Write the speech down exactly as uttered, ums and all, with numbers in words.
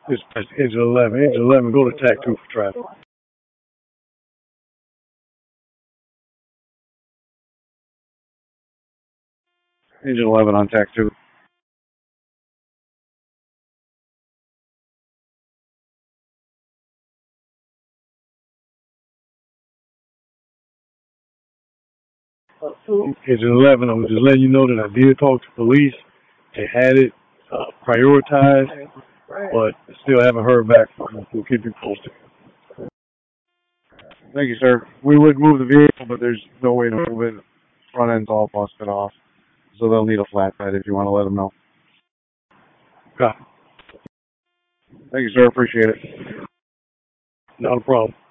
Dispatch engine eleven. Engine eleven, go to tac two for traffic. Engine eleven on tac two. Engine eleven, I'm just letting you know that I did talk to police. They had it uh, prioritized, but still haven't heard back from them. We'll keep you posted. Thank you, sir. We would move the vehicle, but there's no way to move it. Front end's all busted off. So they'll need a flatbed if you want to let them know. Okay. Thank you, sir. Appreciate it. Not a problem.